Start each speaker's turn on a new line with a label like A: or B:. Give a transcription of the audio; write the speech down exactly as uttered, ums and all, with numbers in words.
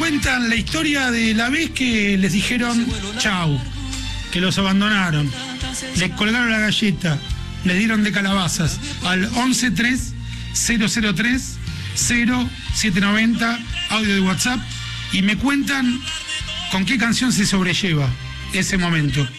A: cuentan la historia de la vez que les dijeron chau, que los abandonaron, les colgaron la galleta, les dieron de calabazas al once tres cero cero tres cero siete noventa, audio de WhatsApp, y me cuentan con qué canción se sobrelleva ese momento.